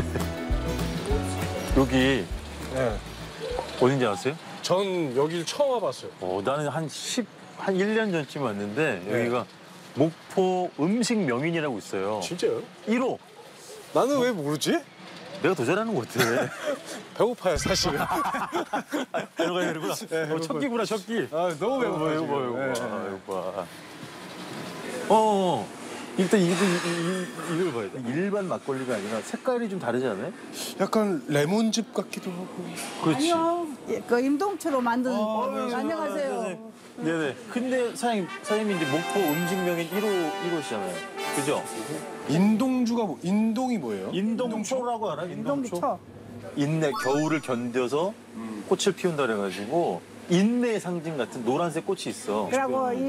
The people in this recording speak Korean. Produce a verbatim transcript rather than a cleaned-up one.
여기 네. 어딘지 아세요? 전 여길 처음 와봤어요. 어, 나는 한 십, 한 일 년 전쯤 왔는데 네. 여기가 목포 음식 명인이라고 있어요. 진짜요? 일 호. 나는 왜 모르지? 내가 더 잘하는 것 같아. 배고파요, 사실은. 들어가야 되는구나. 네, 어, 첫 끼구나, 첫 끼. 아, 너무 배고파요. 이거 봐, 이거 봐, 지금. 네. 이거 봐. 어, 일단 이거, 이, 이, 이걸 봐야 돼. 일반 막걸리가 아니라 색깔이 좀 다르지 않아요? 약간 레몬즙 같기도 하고. 그렇지. 아니요. 예, 그 임동초로 만든. 네, 안녕하세요. 네네. 근데 사장님, 사장님이 이제 목포 음식 명인 일 호, 일 호시잖아요. 그죠? 인동주가 뭐, 인동이 뭐예요? 인동초라고 알아? 인동초? 임동초. 인내, 겨울을 견뎌서 꽃을 피운다 그래가지고 인내의 상징 같은 노란색 꽃이 있어. 그리고